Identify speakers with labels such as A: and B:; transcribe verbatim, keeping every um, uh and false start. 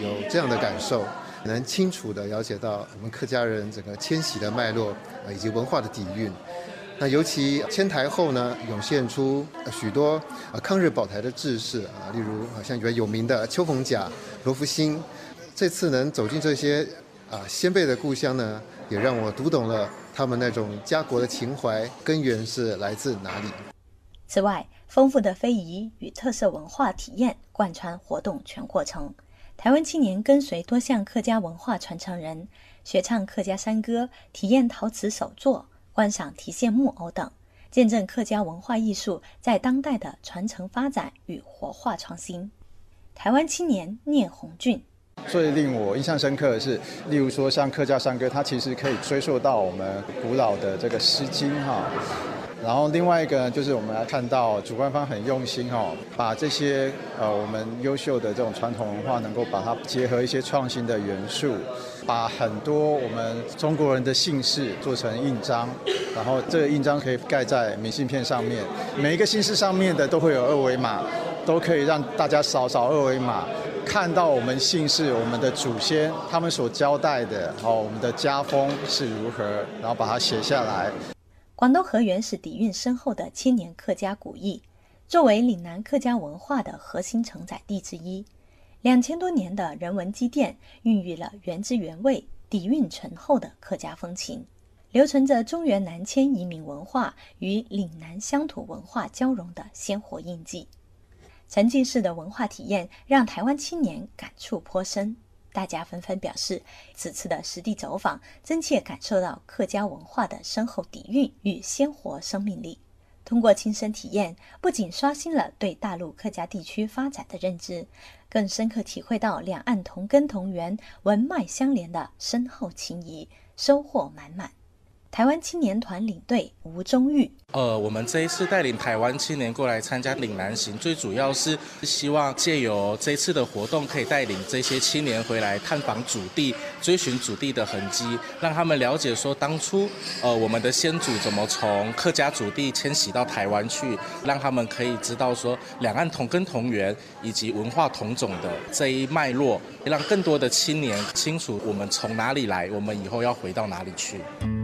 A: 有这样的感受，能清楚地了解到我们客家人整个迁徙的脉络以及文化的底蕴。那尤其迁台后呢，涌现出许多抗日保台的志士啊，例如像有名的邱逢甲、罗福兴。这次能走进这些啊先辈的故乡呢，也让我读懂了他们那种家国的情怀根源是来自哪里。
B: 此外，丰富的非遗与特色文化体验贯穿活动全过程。台湾青年跟随多项客家文化传承人，学唱客家山歌，体验陶瓷手作，观赏提线木偶等，见证客家文化艺术在当代的传承发展与活化创新。台湾青年聂红俊。
C: 最令我印象深刻的是，例如说像客家山歌，它其实可以追溯到我们古老的这个《诗经》哈。然后另外一个就是我们来看到主办方很用心哈，把这些呃我们优秀的这种传统文化，能够把它结合一些创新的元素，把很多我们中国人的姓氏做成印章，然后这个印章可以盖在明信片上面，每一个姓氏上面的都会有二维码，都可以让大家扫扫二维码，看到我们姓氏、我们的祖先他们所交代的哦，我们的家风是如何，然后把它写下来。
B: 广东河源是底蕴深厚的千年客家古邑，作为岭南客家文化的核心承载地之一，两千多年的人文积淀孕育了原汁原味、底蕴醇厚的客家风情，留存着中原南迁移民文化与岭南乡土文化交融的鲜活印记。沉浸式的文化体验让台湾青年感触颇深，大家纷纷表示，此次的实地走访真切感受到客家文化的深厚底蕴与鲜活生命力。通过亲身体验，不仅刷新了对大陆客家地区发展的认知，更深刻体会到两岸同根同源、文脉相连的深厚情谊，收获满满。台湾青年团领队吴忠玉，
D: 呃，我们这一次带领台湾青年过来参加岭南行，最主要是希望借由这一次的活动，可以带领这些青年回来探访祖地，追寻祖地的痕迹，让他们了解说当初呃我们的先祖怎么从客家祖地迁徙到台湾去，让他们可以知道说两岸同根同源以及文化同种的这一脉络，让更多的青年清楚我们从哪里来，我们以后要回到哪里去。